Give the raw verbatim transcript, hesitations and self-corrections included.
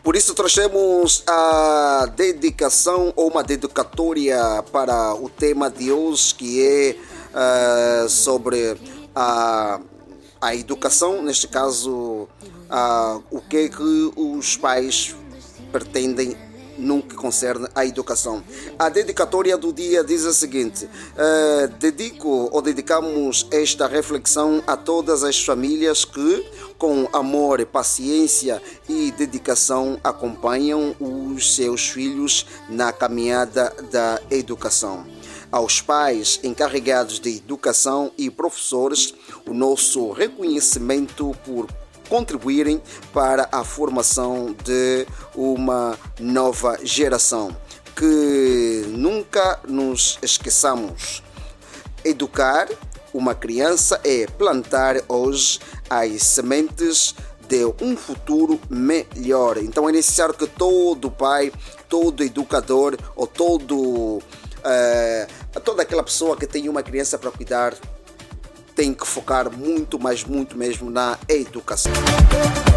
Por isso trouxemos a dedicação ou uma dedicatória para o tema de hoje, que é uh, sobre a, a educação, neste caso uh, o que é que os pais pretendem no que concerne à educação. A dedicatória do dia diz o seguinte: uh, dedico ou dedicamos esta reflexão a todas as famílias que, com amor, paciência e dedicação, acompanham os seus filhos na caminhada da educação. Aos pais encarregados de educação e professores, o nosso reconhecimento por contribuírem para a formação de uma nova geração. Que nunca nos esqueçamos. Educar uma criança é plantar hoje as sementes de um futuro melhor. Então é necessário que todo pai, todo educador ou todo, uh, toda aquela pessoa que tem uma criança para cuidar tem que focar muito, mas muito mesmo na educação.